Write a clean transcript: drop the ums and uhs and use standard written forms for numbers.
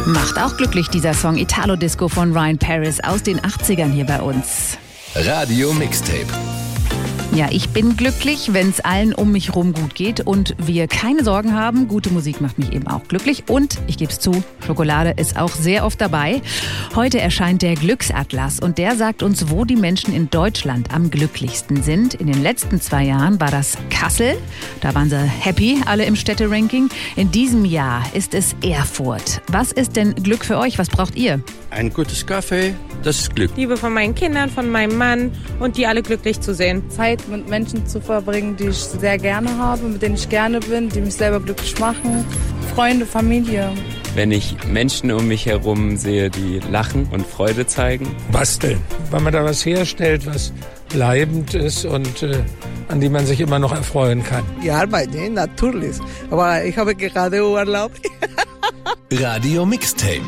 Macht auch glücklich dieser Song Italo Disco von Ryan Paris aus den 80ern hier bei uns. Radio Mixtape. Ja, ich bin glücklich, wenn es allen um mich rum gut geht und wir keine Sorgen haben. Gute Musik macht mich eben auch glücklich und, ich gebe es zu, Schokolade ist auch sehr oft dabei. Heute erscheint der Glücksatlas und der sagt uns, wo die Menschen in Deutschland am glücklichsten sind. In den letzten 2 Jahren war das Kassel, da waren sie happy, alle im Städteranking. In diesem Jahr ist es Erfurt. Was ist denn Glück für euch? Was braucht ihr? Ein gutes Kaffee, das ist Glück. Liebe von meinen Kindern, von meinem Mann und die alle glücklich zu sehen. Zeit mit Menschen zu verbringen, die ich sehr gerne habe, mit denen ich gerne bin, die mich selber glücklich machen. Freunde, Familie. Wenn ich Menschen um mich herum sehe, die lachen und Freude zeigen. Basteln, weil man da was herstellt, was bleibend ist und an die man sich immer noch erfreuen kann. Die Arbeit, natürlich. Aber ich habe gerade Urlaub. Radio Mixtape.